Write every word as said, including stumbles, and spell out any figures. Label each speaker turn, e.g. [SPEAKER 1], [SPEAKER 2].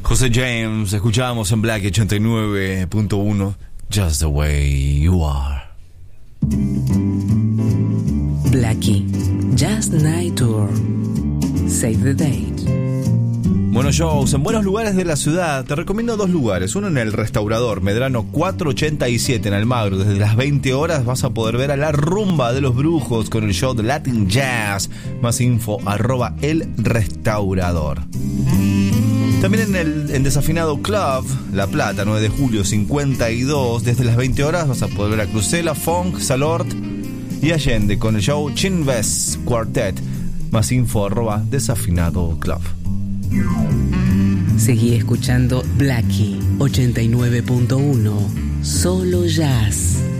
[SPEAKER 1] José James, escuchábamos en Black ochenta y nueve punto uno, Just the Way You Are.
[SPEAKER 2] Blackie, Just Night Tour. Save the date.
[SPEAKER 1] Buenos shows en buenos lugares de la ciudad. Te recomiendo dos lugares. Uno en el Restaurador, Medrano cuatrocientos ochenta y siete en Almagro. Desde las veinte horas vas a poder ver a La Rumba de los Brujos con el show de Latin Jazz. Más info, arroba el Restaurador. También en el en Desafinado Club, La Plata, nueve de julio cincuenta y dos. Desde las veinte horas vas a poder ver a Cruzela, Funk, Salort y Allende con el show Chinves Quartet. Más info, arroba Desafinado Club.
[SPEAKER 2] Seguí escuchando Blackie ochenta y nueve punto uno. Solo jazz.